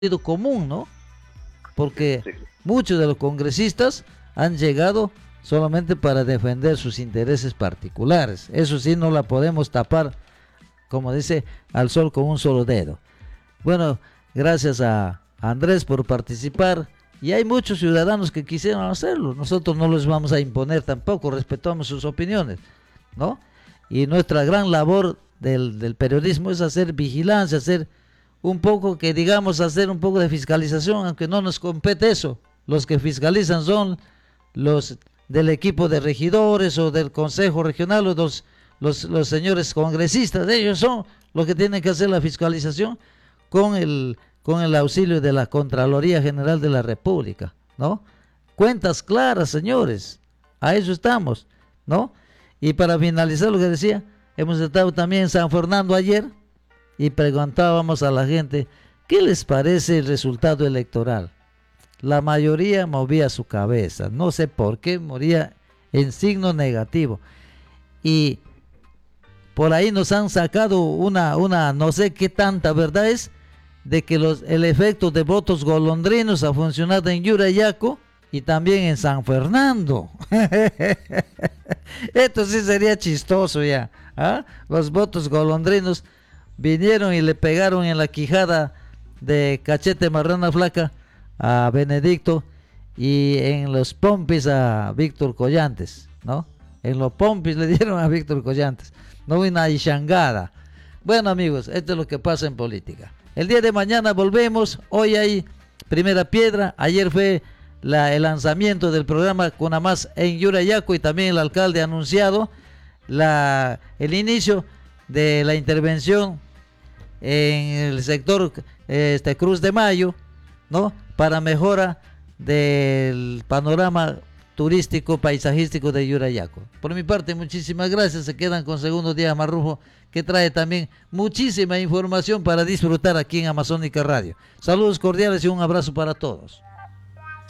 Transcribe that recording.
sentido común, ¿no? Porque Sí, muchos de los congresistas han llegado solamente para defender sus intereses particulares. Eso sí, no la podemos tapar, como dice, al sol con un solo dedo. Bueno, gracias a Andrés por participar. Y hay muchos ciudadanos que quisieran hacerlo. Nosotros no les vamos a imponer tampoco, respetamos sus opiniones, ¿no? Y nuestra gran labor del periodismo es hacer vigilancia, hacer un poco, que digamos, hacer un poco de fiscalización, aunque no nos compete eso. Los que fiscalizan son los del equipo de regidores o del Consejo Regional o los señores congresistas. Ellos son los que tienen que hacer la fiscalización con el auxilio de la Contraloría General de la República, ¿no? Cuentas claras, señores, a eso estamos, ¿no? Y para finalizar lo que decía, hemos estado también en San Fernando ayer y preguntábamos a la gente, ¿qué les parece el resultado electoral? La mayoría movía su cabeza, no sé por qué, moría en signo negativo. Y por ahí nos han sacado una no sé qué tanta verdad es, de que el efecto de votos golondrinos ha funcionado en Yurayaco y también en San Fernando. Esto sí sería chistoso ya, ¿ah? Los votos golondrinos vinieron y le pegaron en la quijada de cachete marrana flaca a Benedicto y en los pompis a Víctor Collantes, ¿no? En los pompis le dieron a Víctor Collantes, no una ishangada. Bueno, amigos, esto es lo que pasa en política. El día de mañana volvemos. Hoy hay primera piedra. Ayer fue el lanzamiento del programa Conamás en Yurayaco y también el alcalde ha anunciado el inicio de la intervención en el sector Cruz de Mayo, ¿no? Para mejora del panorama turístico, paisajístico de Yurayaco. Por mi parte, muchísimas gracias. Se quedan con Segundo Día Marrujo, que trae también muchísima información para disfrutar aquí en Amazónica Radio. Saludos cordiales y un abrazo para todos.